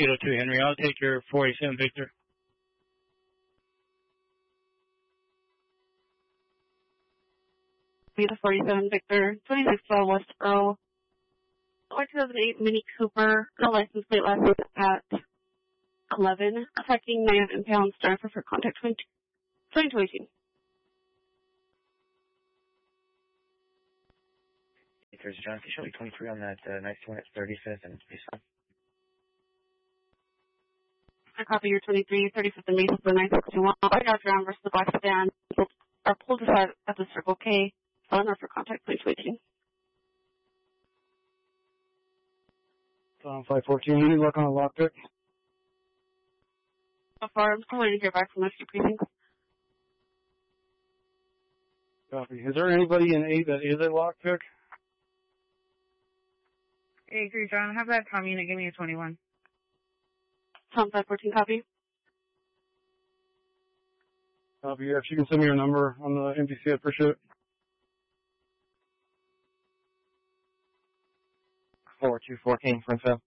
802 Henry. I'll take your 487 Victor. Be the 47 Victor, 2612 West Earl. 2008 Mini Cooper, no license plate last at 11, affecting 9 pounds, driver for contact 2218. There's John Fisher, 23 on that nice one at 35th and Mason. I copy your 23, 35th and Mason for 961. I got around versus the black sedan, or pulled aside at the Circle K, owner for contact 2218. 514, any luck on a lockpick? So far, I'm still waiting to hear back from a few precincts. Copy. Is there anybody in 8 that is a lockpick? Hey, John, have that Tom unit give me a 21. Tom 514, copy. Copy. If you can send me your number on the MPC, I appreciate it. 4214 Frontfield.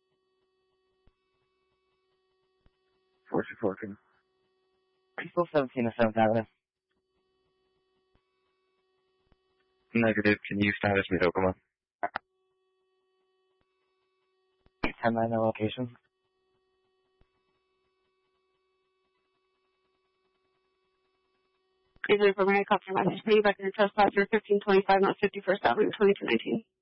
4214. Still 17 to 7th Avenue. Negative. Can you status me Oklahoma? 10-9 location. Is there for my copy message? Pay you back in your trespasser 1525 North 51st Avenue 2219.